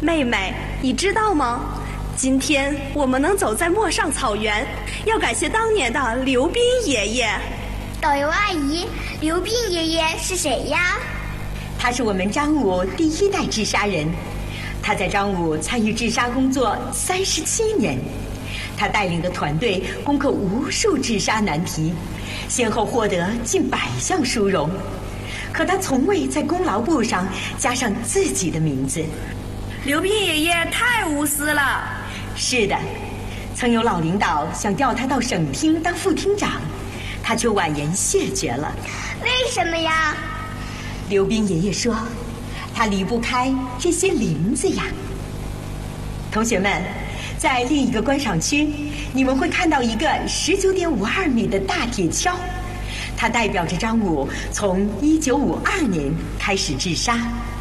妹妹，你知道吗？今天我们能走在陌上草原，要感谢当年的刘斌爷爷。 导游阿姨，刘斌爷爷是谁呀？ 他是我们张武第一代治沙人，他在张武参与治沙工作37年，他带领的团队攻克无数治沙难题，先后获得近100项殊荣。可他从未在功劳簿上加上自己的名字。 刘斌爷爷太无私了。 是的，曾有老领导想调他到省厅当副厅长，他却婉言谢绝了。 为什么呀？ 刘斌爷爷说，他离不开这些林子呀。同学们，在另一个观赏区，你们会看到一个19.52米的大铁锹，它代表着张武从1952年开始治沙。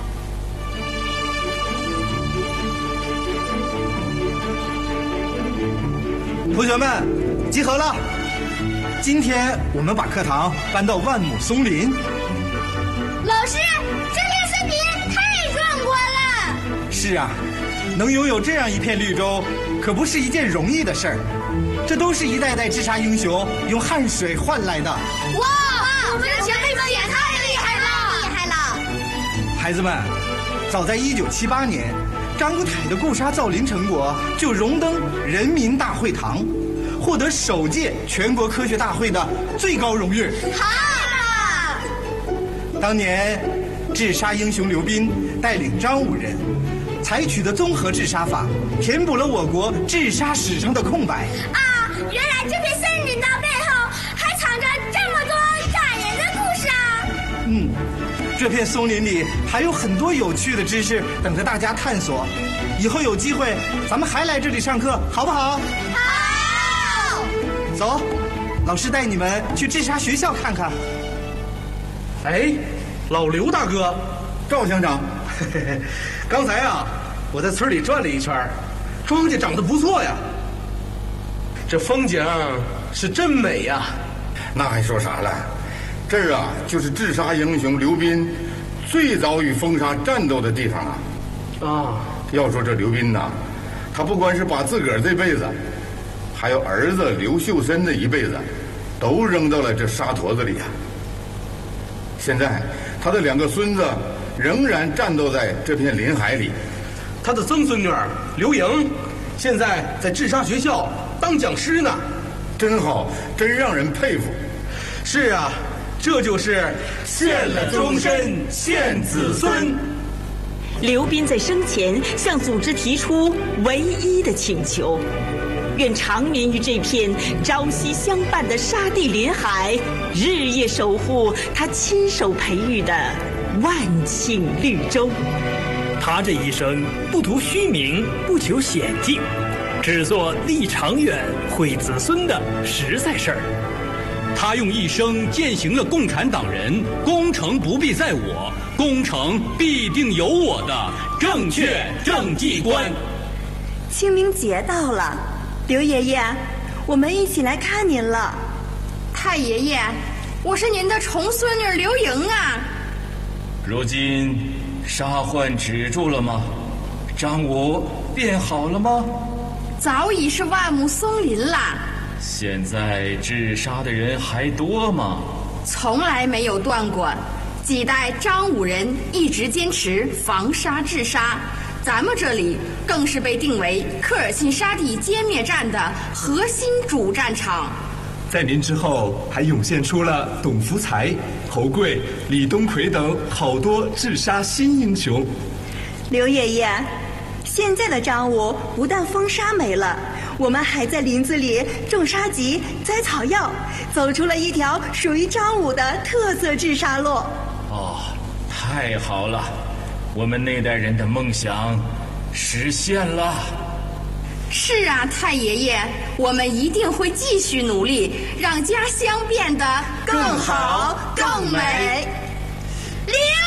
同学们，集合了！今天我们把课堂搬到万亩松林。 老师，这片森林太壮观了！ 是啊，能拥有这样一片绿洲，可不是一件容易的事儿。这都是一代代治沙英雄用汗水换来的。 哇，我们的前辈们也太厉害了！厉害了！ 孩子们，早在1978年。张国泰的固沙造林成果就荣登人民大会堂，获得首届全国科学大会的最高荣誉。 好！ 当年治沙英雄刘斌带领张武人采取的综合治沙法，填补了我国治沙史上的空白。 啊，原来这片森林的背后还藏着这么多感人的故事啊！ 这片松林里还有很多有趣的知识等着大家探索。以后有机会，咱们还来这里上课，好不好？ 好！ 走，老师带你们去治沙学校看看。 哎，老刘大哥， 赵乡长， 刚才啊，我在村里转了一圈，庄稼长得不错呀，这风景是真美呀。 那还说啥了？这儿啊，就是治沙英雄刘斌最早与风沙战斗的地方啊！ 啊， 要说这刘斌呐，他不光是把自个儿这辈子，还有儿子刘秀森的一辈子，都扔到了这沙坨子里啊。现在他的2个孙子仍然战斗在这片林海里。 他的曾孙女刘莹，现在在治沙学校当讲师呢， 真好，真让人佩服。 是啊。这就是献了终身献子孙。 刘斌在生前向组织提出唯一的请求，愿长眠于这片朝夕相伴的沙地林海，日夜守护他亲手培育的万顷绿洲。 他这一生不图虚名，不求显迹，只做立长远、惠子孙的实在事儿。 他用一生践行了共产党人功成不必在我，功成必定有我的正确政绩观。 清明节到了，刘爷爷，我们一起来看您了。 太爷爷，我是您的重孙女刘莹啊。 如今沙患止住了吗？张武变好了吗？ 早已是万亩松林了。 现在治沙的人还多吗？ 从来没有断过，几代张武人一直坚持防沙治沙，咱们这里更是被定为科尔沁沙地歼灭战的核心主战场。 在您之后，还涌现出了董福才、侯贵、李东奎等好多治沙新英雄。 刘爷爷，现在的张武不但风沙没了，我们还在林子里种沙棘、栽草药，走出了一条属于张武的特色治沙路。 哦，太好了，我们那代人的梦想实现了。 是啊，太爷爷，我们一定会继续努力，让家乡变得更好、更美。刘